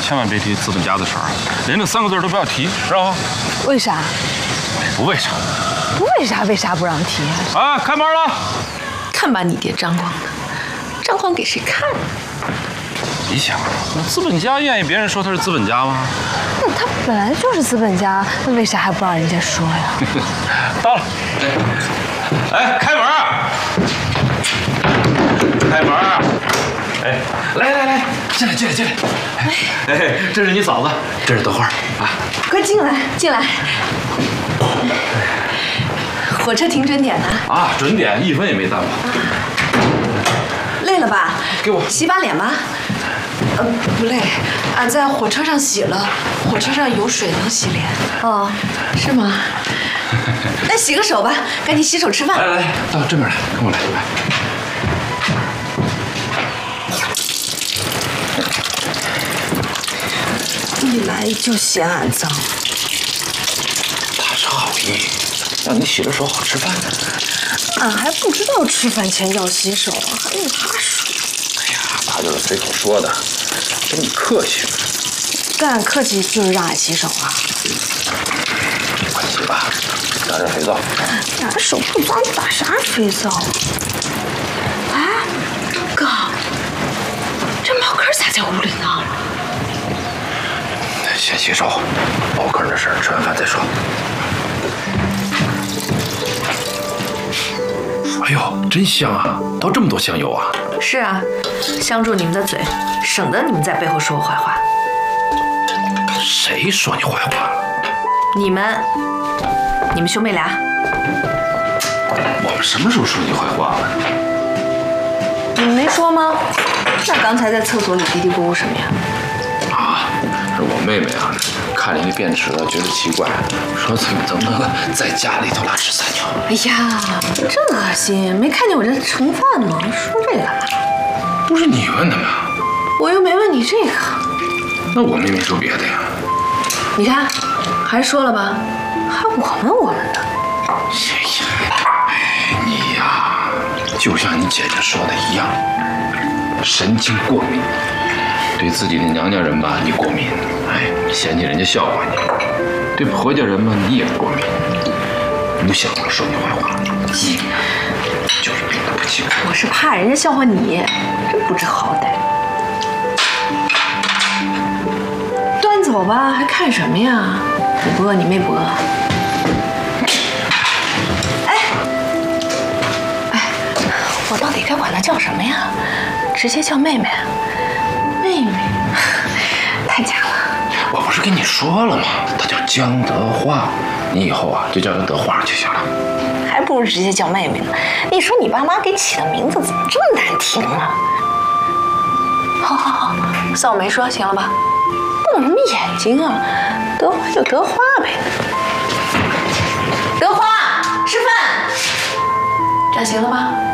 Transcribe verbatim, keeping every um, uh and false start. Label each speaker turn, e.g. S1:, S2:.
S1: 千万别提资本家的事儿，连这三个字都不要提，知道吗？
S2: 为啥？
S1: 不为啥？
S2: 不为啥？为啥不让提？
S1: 啊，开门了！
S3: 看把你爹张狂的，张狂给谁看？
S1: 你想，那资本家愿意别人说他是资本家吗？
S2: 那他本来就是资本家，那为啥还不让人家说呀？
S1: 到了，哎，开门！开门！哎，来来来，进来进来进来！哎，这是你嫂子，这是德花啊！
S3: 快进来进来。火车停准点呢？
S1: 啊，准点，一分也没耽误。
S3: 累了吧？
S1: 给我
S3: 洗把脸吧。呃，不累，俺在火车上洗了，火车上有水能洗脸。哦，是吗？那洗个手吧，赶紧洗手吃饭。
S1: 来来来，到这边来，跟我来，来。
S3: 一来就嫌俺脏。
S1: 他是好意，让你洗了手好吃饭。
S3: 俺还不知道吃饭前要洗手，还用他说？
S1: 哎呀，他就是随口说的，跟你客气。
S3: 跟俺客气就是让俺洗手啊。
S1: 快洗吧，拿点肥皂。
S3: 俺手不脏，打啥肥皂？哎，哥，这茅根咋在屋里呢？
S1: 先洗手，茅根的事儿吃完饭再说。哎呦，真香啊！倒这么多香油啊！
S3: 是啊，香住你们的嘴，省得你们在背后说我坏话。
S1: 谁说你坏话了？
S3: 你们，你们兄妹俩。
S1: 我们什么时候说你坏话了？
S3: 你们没说吗？那刚才在厕所里嘀嘀咕咕什么呀？
S1: 啊，是我妹妹啊，看见那便池了，觉得奇怪，说怎么怎么能够在家里头拉屎撒尿？
S3: 哎呀，真恶心！没看见我这盛饭吗？说这个干嘛？
S1: 不是你问的吗？
S3: 我又没问你这个。
S1: 那我妹妹说别的呀。
S3: 你看，还说了吧，还我们我们的。
S1: 你呀，就像你姐姐说的一样，神经过敏。对自己的娘家人吧，你过敏，哎，嫌弃人家笑话你；对婆家人嘛，你也过敏。你就想着说你坏话，你就是病得不轻。
S3: 我是怕人家笑话你，真不知好歹。端走吧，还看什么呀？你不饿，你妹不饿？哎，哎，我到底该管她叫什么呀？直接叫妹妹。妹妹，太假了。
S1: 我不是跟你说了吗？她叫江德花，你以后啊就叫她德花就行了。
S3: 还不如直接叫妹妹呢。你说你爸妈给起的名字怎么这么难听啊？好好好，算我没说，行了吧？瞪什么眼睛啊？德花就德花呗。德花，吃饭，这样行了吧？